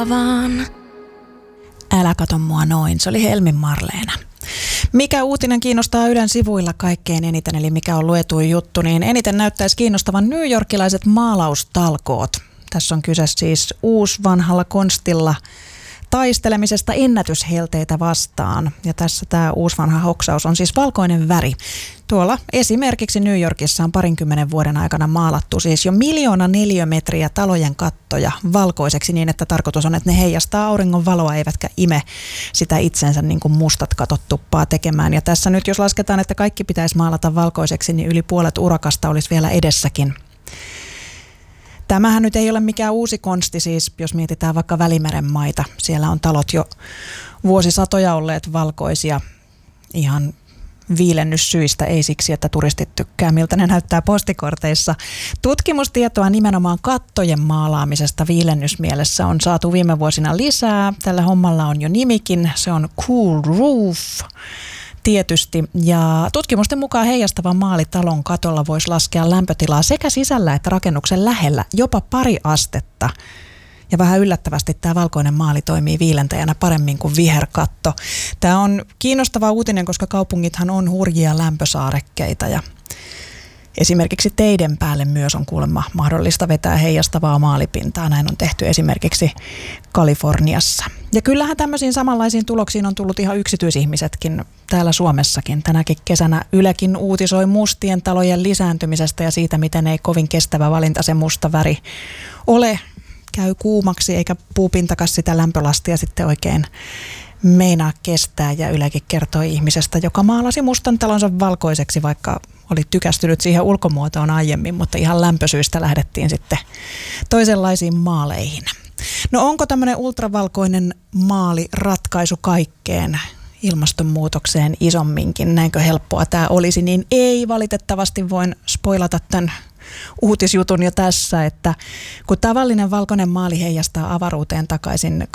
vaan. Älä kato mua noin, se oli Helmin Marleena. Mikä uutinen kiinnostaa Ylen sivuilla kaikkein eniten, eli mikä on luetuin juttu, niin eniten näyttäisi kiinnostavan newyorkilaiset maalaustalkoot. Tässä on kyse siis uusvanhalla konstilla taistelemisesta ennätyshelteitä vastaan. Ja tässä tämä uusvanha hoksaus on siis valkoinen väri. Tuolla esimerkiksi New Yorkissa on 20 vuoden aikana maalattu siis jo 1 000 000 neliömetriä talojen kattoja valkoiseksi niin, että tarkoitus on, että ne heijastaa auringon valoa eivätkä ime sitä itsensä niin kuin mustat katot tuppaa tekemään. Ja tässä nyt jos lasketaan, että kaikki pitäisi maalata valkoiseksi, niin yli puolet urakasta olisi vielä edessäkin. Tämähän nyt ei ole mikään uusi konsti siis, jos mietitään vaikka Välimeren maita. Siellä on talot jo vuosisatoja olleet valkoisia ihan viilennyssyistä, ei siksi, että turistit tykkää, miltä ne näyttää postikorteissa. Tutkimustietoa nimenomaan kattojen maalaamisesta viilennysmielessä on saatu viime vuosina lisää. Tällä hommalla on jo nimikin, se on Cool Roof. Tietysti. Ja tutkimusten mukaan heijastava maali talon katolla voisi laskea lämpötilaa sekä sisällä että rakennuksen lähellä jopa 2 astetta. Ja vähän yllättävästi tämä valkoinen maali toimii viilentäjänä paremmin kuin viherkatto. Tämä on kiinnostava uutinen, koska kaupungithan on hurjia lämpösaarekkeita ja esimerkiksi teiden päälle myös on kuulemma mahdollista vetää heijastavaa maalipintaa. Näin on tehty esimerkiksi Kaliforniassa. Ja kyllähän tämmöisiin samanlaisiin tuloksiin on tullut ihan yksityisihmisetkin täällä Suomessakin. Tänäkin kesänä Ylekin uutisoi mustien talojen lisääntymisestä ja siitä, miten ei kovin kestävä valinta se musta väri ole. Käy kuumaksi eikä puupintakas sitä lämpölastia sitten oikein meinaa kestää. Ja Ylekin kertoi ihmisestä, joka maalasi mustan talonsa valkoiseksi, vaikka oli tykästynyt siihen ulkomuotoon aiemmin, mutta ihan lämpösyistä lähdettiin sitten toisenlaisiin maaleihin. No onko tämmöinen ultravalkoinen maali ratkaisu kaikkeen ilmastonmuutokseen isomminkin? Näinkö helppoa tämä olisi? Niin ei valitettavasti, voin spoilata tämän uutisjutun jo tässä, että kun tavallinen valkoinen maali heijastaa avaruuteen takaisin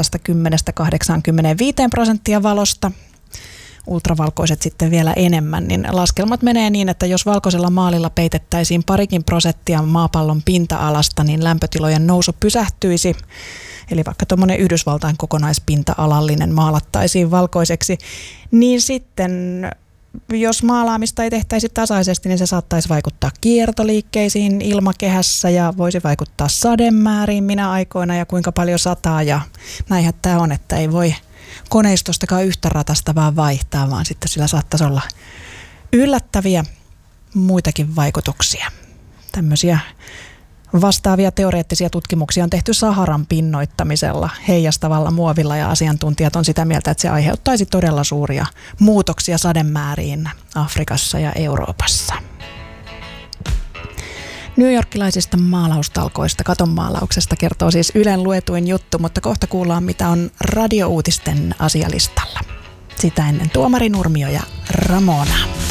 80–85% valosta, ultravalkoiset sitten vielä enemmän, niin laskelmat menee niin, että jos valkoisella maalilla peitettäisiin 2% maapallon pinta-alasta, niin lämpötilojen nousu pysähtyisi. Eli vaikka tuommoinen Yhdysvaltain kokonaispinta-alallinen maalattaisiin valkoiseksi, niin sitten jos maalaamista ei tehtäisi tasaisesti, niin se saattaisi vaikuttaa kiertoliikkeisiin ilmakehässä ja voisi vaikuttaa sademääriin minä aikoina ja kuinka paljon sataa. Ja näinhän tämä on, että ei voi koneistostakaan yhtä ratasta vaan vaihtaa, vaan sitten sillä saattaisi olla yllättäviä muitakin vaikutuksia. Tämmöisiä vastaavia teoreettisia tutkimuksia on tehty Saharan pinnoittamisella heijastavalla muovilla ja asiantuntijat on sitä mieltä, että se aiheuttaisi todella suuria muutoksia sademääriin Afrikassa ja Euroopassa. Newyorkilaisista maalaustalkoista, katonmaalauksesta kertoo siis Ylen luetuin juttu, mutta kohta kuullaan mitä on radiouutisten asialistalla. Sitä ennen Tuomari Nurmio ja Ramona.